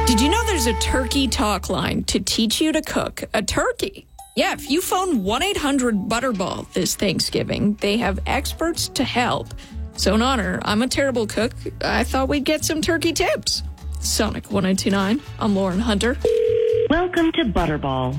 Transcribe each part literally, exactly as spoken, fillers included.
Did you know there's a turkey talk line to teach you to cook a turkey? Yeah, if you phone one eight hundred Butterball this Thanksgiving, they have experts to help. So in honor, I'm a terrible cook. I thought we'd get some turkey tips. Sonic one oh two nine, I'm Lauren Hunter. Welcome to Butterball.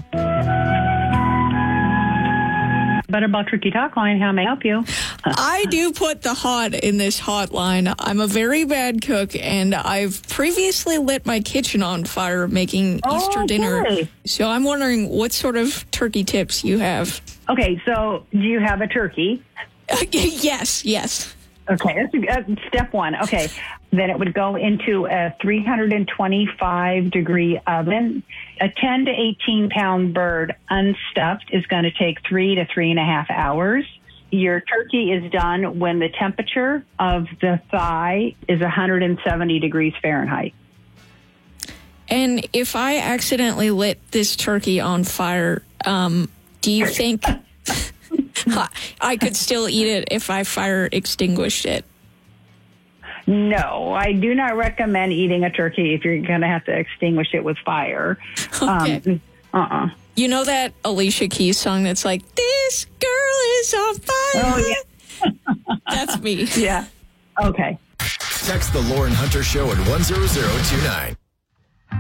Butterball Turkey Talk Line, how may I help you? I do put the hot in this hotline. I'm a very bad cook, and I've previously lit my kitchen on fire making Oh, Easter dinner. okay. So I'm wondering what sort of turkey tips you have. Okay, so do you have a turkey? yes, yes. Okay, that's uh, step one. Okay, then it would go into a three hundred twenty-five degree oven. A ten to eighteen pound bird unstuffed is going to take three to three and a half hours. Your turkey is done when the temperature of the thigh is one hundred seventy degrees Fahrenheit. And if I accidentally lit this turkey on fire, um, do you think I could still eat it if I fire extinguished it? No, I do not recommend eating a turkey if you're going to have to extinguish it with fire. Okay. Um, uh-uh. You know that Alicia Keys song that's like, this girl is on fire? Oh, yeah. That's me. Yeah. Okay. Text the Lauren Hunter Show at one zero zero two nine.